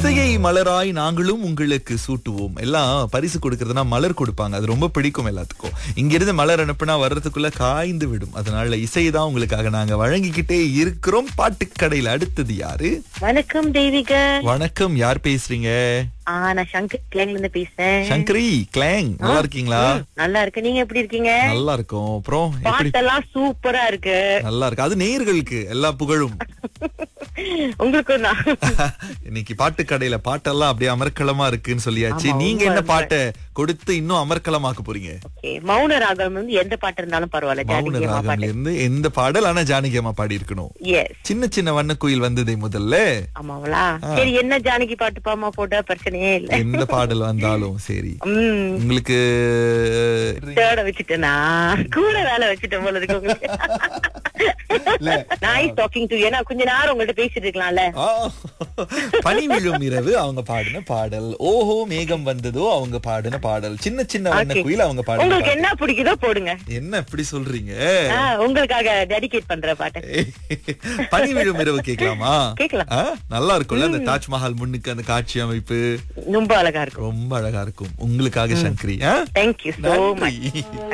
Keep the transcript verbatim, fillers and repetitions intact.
இசையை மலராய் நாங்களும் உங்களுக்கு சூட்டுவோம். எல்லாம் பரிசு கொடுக்கறதுனா மலர் கொடுப்பாங்க, அது ரொம்ப பிடிக்கும் எல்லாத்துக்கும். இங்கிருந்து மலர் அனுப்புனா வர்றதுக்குள்ள காய்ந்து விடும். அதனால இசை தான் உங்களுக்காக நாங்க வழங்கிக்கிட்டே இருக்கிறோம். பாட்டுக்கடையில அடுத்தது யாரு? வணக்கம் தேவிகா. வணக்கம், யார் பேசுறீங்க? ஆ, நான் சங்கர் கிளாங்ல இருந்து பேசுறேன். சங்கரி கிளாங், நல்லா இருக்கீங்களா? நல்லா இருக்கு, நீங்க எப்படி இருக்கீங்க? நல்லா இருக்கும். அப்புறம் எப்படி? பாட்டெல்லாம் சூப்பரா இருக்கு. நல்லா இருக்கு. அது நேயர்களுக்கு எல்லா புகழும். உங்களுக்கும் தான். இன்னைக்கு பாட்டுக்கடையில பாட்டெல்லாம் அப்படியே அமர்க்களமா இருக்குன்னு சொல்லியாச்சு. ஆமா, நீங்க ரொம்ப என்ன ரொம்ப. பாட்டை கொடுத்து இன்னும் அமர்க்களமாக்க போறீங்க? ஓகே, மௌன ராகம் வந்து எந்த பாட்டு இருந்தாலும் பரவாயில்ல. மௌன ஜானகி அம்மா ராகம்ல பாட்டு. இருந்து எந்த பாடல், ஆனா ஜானகி அம்மா பாடி இருக்கணும். எஸ். சின்ன சின்ன வண்ணக்குயில் வந்ததே முதல்ல. ஆமாவளா? சரி, என்ன ஜானகி பாட்டு பாமா போட்டா பிரச்சனையே இல்ல. எந்த பாடல் வந்தாலும் சரி. ம், உங்களுக்கு தேட வச்சுட்டேனா கூட வேலை வச்சுட்டேன் போல இருக்கு உங்களுக்கு. Nice talking to. ஏன்னா கொஞ்ச நேரம் உங்கள்ட்ட பேசிட்டு இருக்கலாம்ல. ஆ, பனி விழும் இரவு அவங்க பாடின பாடல். ஓஹோ மேகம் வந்ததோ அவங்க பாடின பாடல். சின்ன சின்ன வண்ணக்குயில் அவங்க பாடின உங்களுக்கு பாடல். என்ன பிடிக்குதோ போடுங்க. என்ன இப்படி சொல்றீங்க? ஆ, உங்களுக்காக டெடிகேட் பண்ற பாட்டு. பனி விழும் இரவு கேட்கலாமா? கேக்கலாம். ஆ, நல்லா இருக்கும்ல அந்த தாஜ்மஹால் முன்னுக்கு அந்த காட்சி அமைப்பு ரொம்ப அழகா இருக்கும். ரொம்ப அழகா இருக்கும். உங்களுக்காக சங்கரி. Thank you so much. நன்றி.